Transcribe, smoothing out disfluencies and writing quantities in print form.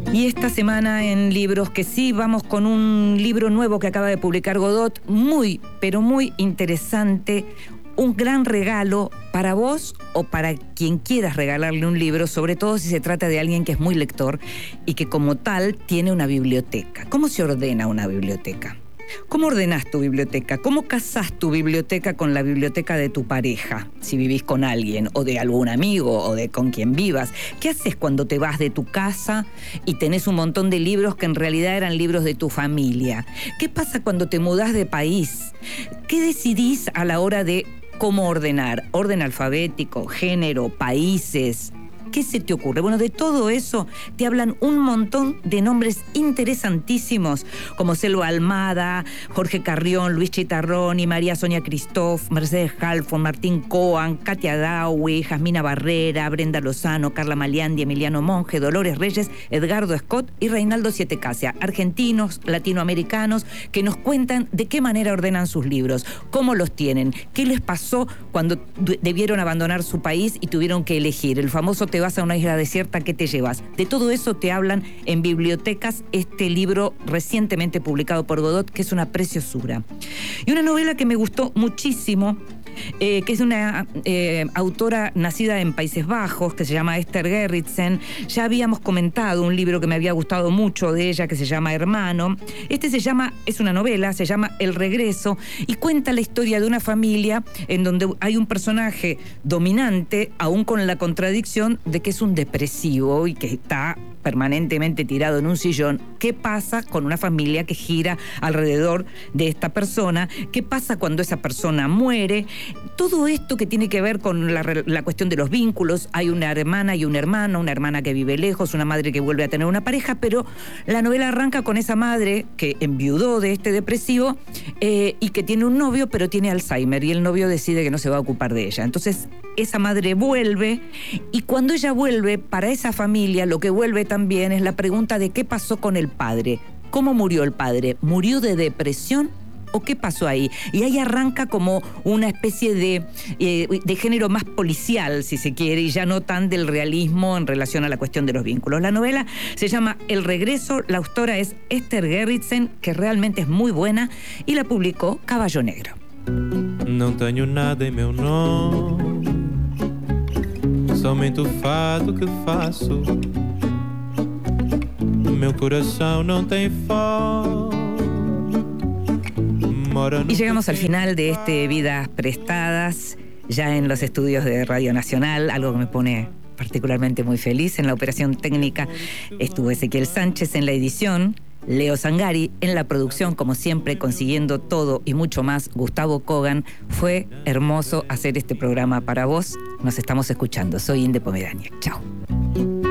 Y esta semana en Libros que sí, vamos con un libro nuevo que acaba de publicar Godot, muy, pero muy interesante. Un gran regalo para vos o para quien quieras regalarle un libro, sobre todo si se trata de alguien que es muy lector y que como tal tiene una biblioteca. ¿Cómo se ordena una biblioteca? ¿Cómo ordenás tu biblioteca? ¿Cómo casás tu biblioteca con la biblioteca de tu pareja? Si vivís con alguien, o de algún amigo, o de con quien vivas. ¿Qué haces cuando te vas de tu casa y tenés un montón de libros que en realidad eran libros de tu familia? ¿Qué pasa cuando te mudás de país? ¿Qué decidís a la hora de cómo ordenar? ¿Orden alfabético, género, países? ¿Qué se te ocurre? Bueno, de todo eso te hablan un montón de nombres interesantísimos, como Selva Almada, Jorge Carrión, Luis Chitarroni, María Sonia Christoph, Mercedes Halfon, Martín Coan, Katia Dawi, Jasmina Barrera, Brenda Lozano, Carla Maliandi, Emiliano Monge, Dolores Reyes, Edgardo Scott y Reinaldo Sietecasia, argentinos, latinoamericanos, que nos cuentan de qué manera ordenan sus libros, cómo los tienen, qué les pasó cuando debieron abandonar su país y tuvieron que elegir. El famoso te vas a una isla desierta, ¿qué te llevas? De todo eso te hablan en Bibliotecas, este libro recientemente publicado por Godot, que es una preciosura. Y una novela que me gustó muchísimo, que es una autora nacida en Países Bajos, que se llama Esther Gerritsen. Ya habíamos comentado un libro que me había gustado mucho de ella, que se llama Hermano. Es una novela, se llama El Regreso, y cuenta la historia de una familia en donde hay un personaje dominante, aún con la contradicción de que es un depresivo y que está permanentemente tirado en un sillón. ¿Qué pasa con una familia que gira alrededor de esta persona? ¿Qué pasa cuando esa persona muere? Todo esto que tiene que ver con la cuestión de los vínculos. Hay una hermana y un hermano, una hermana que vive lejos, una madre que vuelve a tener una pareja, pero la novela arranca con esa madre que enviudó de este depresivo y que tiene un novio, pero tiene Alzheimer, y el novio decide que no se va a ocupar de ella. Entonces esa madre vuelve, y cuando ella vuelve, para esa familia lo que vuelve también es la pregunta de qué pasó con el padre. ¿Cómo murió el padre? ¿Murió de depresión o qué pasó ahí? Y ahí arranca como una especie de género más policial, si se quiere, y ya no tan del realismo en relación a la cuestión de los vínculos. La novela se llama El Regreso, la autora es Esther Gerritsen, que realmente es muy buena, y la publicó Caballo Negro. Não tenho nada em meu nome, somente o fado que faço. Meu coração não tem fome. Y llegamos al final de este Vidas Prestadas, ya en los estudios de Radio Nacional, algo que me pone particularmente muy feliz. En la operación técnica estuvo Ezequiel Sánchez, en la edición Leo Zangari, en la producción, como siempre, consiguiendo todo y mucho más, Gustavo Kogan. Fue hermoso hacer este programa para vos. Nos estamos escuchando. Soy Inde Pomerania. Chao.